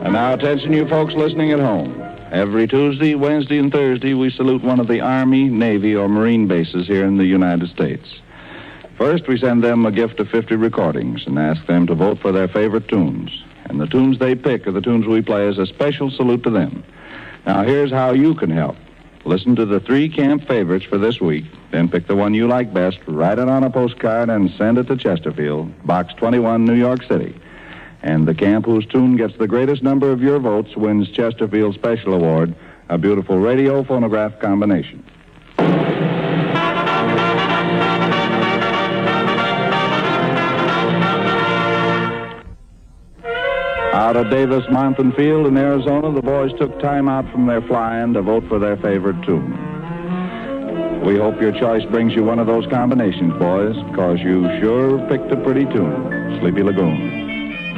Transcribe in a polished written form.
And now, attention, you folks listening at home. Every Tuesday, Wednesday, and Thursday, we salute one of the Army, Navy, or Marine bases here in the United States. First, we send them a gift of 50 recordings and ask them to vote for their favorite tunes. And the tunes they pick are the tunes we play as a special salute to them. Now, here's how you can help. Listen to the 3 camp favorites for this week, then pick the one you like best, write it on a postcard, and send it to Chesterfield, Box 21, New York City. And the camp whose tune gets the greatest number of your votes wins Chesterfield's Special Award, a beautiful radio phonograph combination. Out at Davis Mountain Field in Arizona, the boys took time out from their flying to vote for their favorite tune. We hope your choice brings you one of those combinations, boys, because you sure picked a pretty tune. Sleepy Lagoon.